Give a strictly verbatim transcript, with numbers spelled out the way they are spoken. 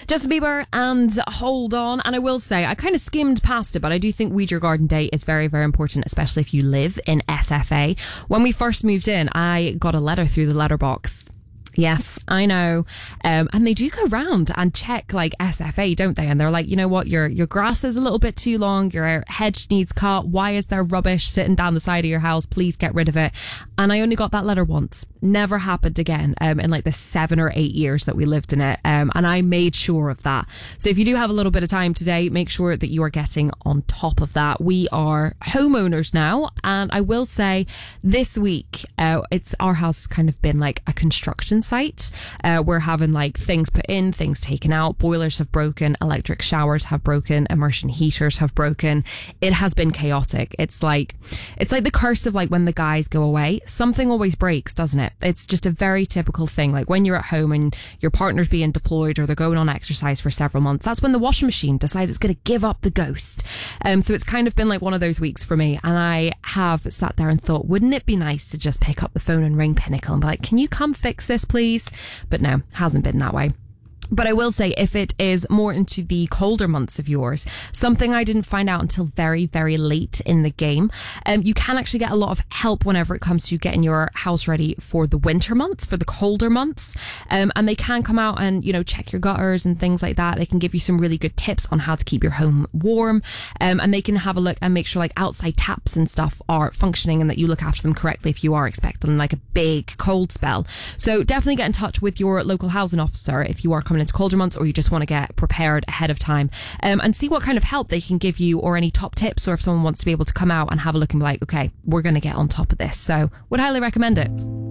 Justin Bieber and Hold On. And I will say, I kind of skimmed past it, but I do think Weed Your Garden Day is very, very important, especially if you live in S F A. When we first moved in, I got a letter through the letterbox. Yes, I know. Um, and they do go round and check like S F A, don't they? And they're like, you know what, your your grass is a little bit too long, your hedge needs cut, why is there rubbish sitting down the side of your house? Please get rid of it. And I only got that letter once. Never happened again um, in like the seven or eight years that we lived in it. Um, and I made sure of that. So if you do have a little bit of time today, make sure that you are getting on top of that. We are homeowners now. And I will say this week, uh, it's our house has kind of been like a construction site. Uh, we're having like things put in, things taken out, boilers have broken, electric showers have broken, immersion heaters have broken. It has been chaotic. It's like, it's like the curse of like when the guys go away, something always breaks, doesn't it? It's just a very typical thing. Like when you're at home and your partner's being deployed or they're going on exercise for several months, that's when the washing machine decides it's going to give up the ghost. Um, so it's kind of been like one of those weeks for me. And I have sat there and thought, wouldn't it be nice to just pick up the phone and ring Pinnacle and be like, can you come fix this, please? But no, hasn't been that way. But I will say, if it is more into the colder months of yours, something I didn't find out until very, very late in the game, um, you can actually get a lot of help whenever it comes to getting your house ready for the winter months, for the colder months. Um, and they can come out and, you know, check your gutters and things like that. They can give you some really good tips on how to keep your home warm. Um, and they can have a look and make sure like outside taps and stuff are functioning and that you look after them correctly if you are expecting like a big cold spell. So definitely get in touch with your local housing officer if you are coming into colder months or you just want to get prepared ahead of time, um, and see what kind of help they can give you or any top tips, or if someone wants to be able to come out and have a look and be like, okay, we're going to get on top of this. So would highly recommend it.